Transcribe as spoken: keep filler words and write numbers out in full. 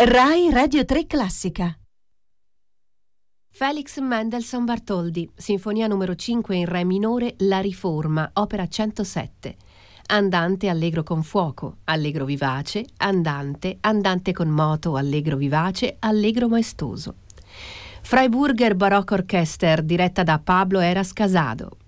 Rai Radio tre Classica. Felix Mendelssohn Bartholdy, Sinfonia numero cinque in Re minore, La Riforma, opera centosette. Andante allegro con fuoco, allegro vivace, andante, andante con moto, allegro vivace, allegro maestoso. Freiburger Baroque Orchester, diretta da Pablo Heras Casado.